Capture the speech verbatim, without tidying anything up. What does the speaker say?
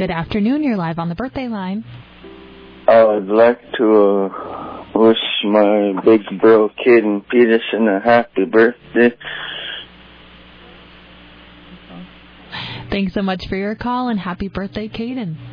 Good afternoon. You're live on the birthday line. I would like to uh, wish my big bro, Caden Peterson, a happy birthday. Thanks so much for your call, and happy birthday, Caden.